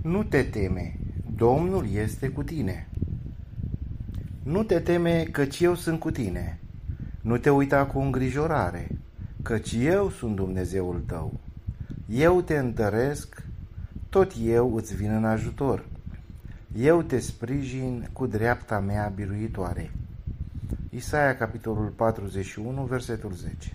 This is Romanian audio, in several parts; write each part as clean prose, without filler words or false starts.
Nu te teme, Domnul este cu tine. Nu te teme, căci eu sunt cu tine. Nu te uita cu îngrijorare, căci eu sunt Dumnezeul tău. Eu te întăresc, tot eu îți vin în ajutor. Eu te sprijin cu dreapta mea biruitoare. Isaia, capitolul 41, versetul 10.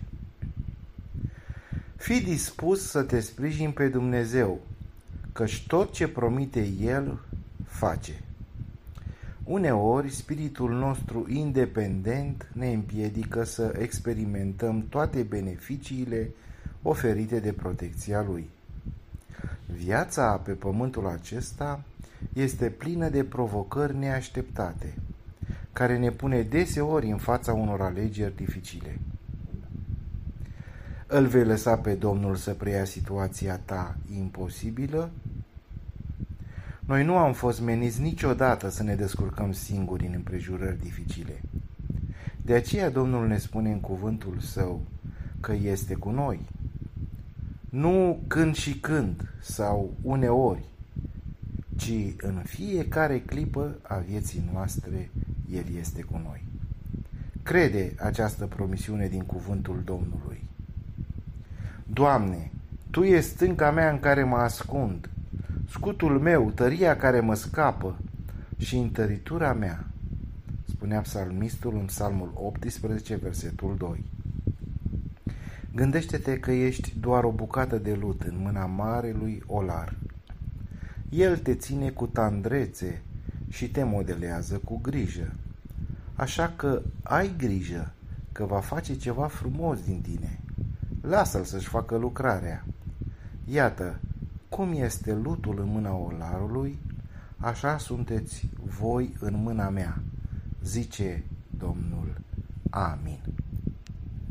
Fii dispus să te sprijini pe Dumnezeu, căci tot ce promite El face. Uneori, spiritul nostru independent ne împiedică să experimentăm toate beneficiile oferite de protecția Lui. Viața pe pământul acesta este plină de provocări neașteptate, care ne pune deseori în fața unor alegeri dificile. Îl vei lăsa pe Domnul să preia situația ta imposibilă? Noi nu am fost meniți niciodată să ne descurcăm singuri în împrejurări dificile. De aceea Domnul ne spune în cuvântul Său că este cu noi. Nu când și când sau uneori, ci în fiecare clipă a vieții noastre El este cu noi. Crede această promisiune din cuvântul Domnului. Doamne, Tu ești stânca mea în care mă ascund, scutul meu, tăria care mă scapă și întăritura mea, spunea psalmistul în Psalmul 18, versetul 2. Gândește-te că ești doar o bucată de lut în mâna marelui olar. El te ține cu tandrețe și te modelează cu grijă. Așa că ai grijă că va face ceva frumos din tine. Lasă-l să-și facă lucrarea. Iată, cum este lutul în mâna olarului, așa sunteți voi în mâna mea, zice Domnul. Amin.